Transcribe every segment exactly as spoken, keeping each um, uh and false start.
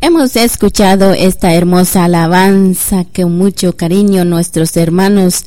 Hemos escuchado esta hermosa alabanza que con mucho cariño nuestros hermanos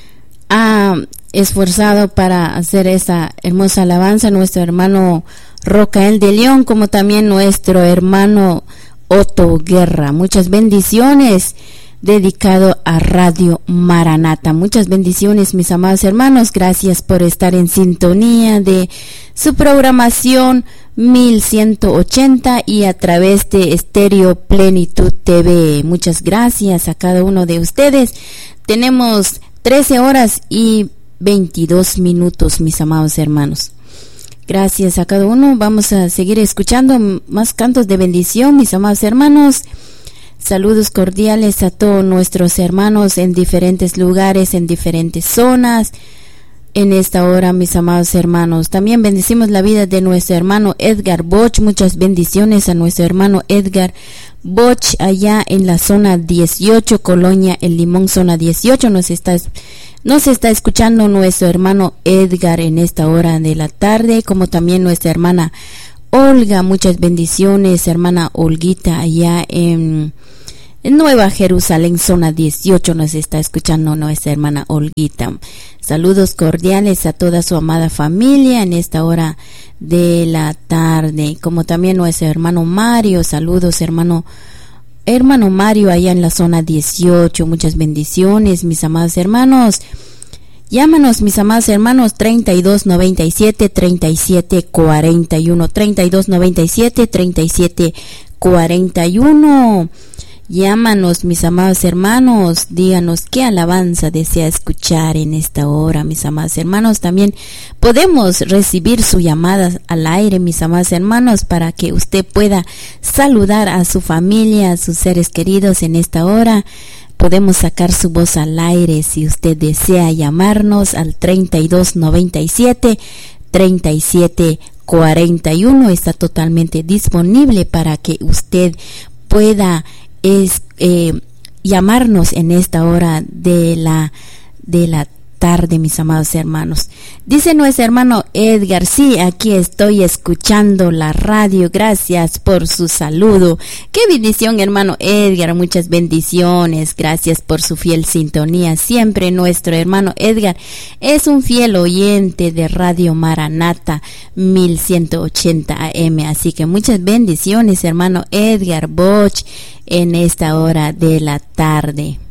han esforzado para hacer esa hermosa alabanza. Nuestro hermano Rocael de León, como también nuestro hermano Otto Guerra. Muchas bendiciones dedicado a Radio Maranata. Muchas bendiciones, mis amados hermanos. Gracias por estar en sintonía de su programación mil ciento ochenta y a través de Estéreo Plenitud T V. Muchas gracias a cada uno de ustedes. Tenemos trece horas y veintidós minutos, mis amados hermanos. Gracias a cada uno. Vamos a seguir escuchando más cantos de bendición, mis amados hermanos. Saludos cordiales a todos nuestros hermanos en diferentes lugares, en diferentes zonas. En esta hora, mis amados hermanos, también bendecimos la vida de nuestro hermano Edgar Boch. Muchas bendiciones a nuestro hermano Edgar Boch allá en la zona dieciocho, Colonia El Limón, zona dieciocho. Nos está, nos está escuchando nuestro hermano Edgar en esta hora de la tarde, como también nuestra hermana Olga. Muchas bendiciones, hermana Olguita, allá en, en Nueva Jerusalén, zona dieciocho, nos está escuchando nuestra hermana Olguita. Saludos cordiales a toda su amada familia en esta hora de la tarde, como también nuestro hermano Mario. Saludos, hermano hermano Mario, allá en la zona dieciocho. Muchas bendiciones, mis amados hermanos. Llámanos, mis amados hermanos, treinta y dos noventa y siete, treinta y siete cuarenta y uno, treinta y dos noventa y siete, treinta y siete cuarenta y uno. Llámanos, mis amados hermanos, díganos qué alabanza desea escuchar en esta hora, mis amados hermanos. También podemos recibir su llamada al aire, mis amados hermanos, para que usted pueda saludar a su familia, a sus seres queridos en esta hora. Podemos sacar su voz al aire si usted desea llamarnos al treinta y dos noventa y siete, treinta y siete cuarenta y uno. Está totalmente disponible para que usted pueda es eh, llamarnos en esta hora de la de la tarde, mis amados hermanos. Dice nuestro hermano Edgar: sí, aquí estoy escuchando la radio. Gracias por su saludo. Qué bendición, hermano Edgar. Muchas bendiciones. Gracias por su fiel sintonía. Siempre nuestro hermano Edgar es un fiel oyente de Radio Maranata mil ciento ochenta A M. Así que muchas bendiciones, hermano Edgar Boch, en esta hora de la tarde.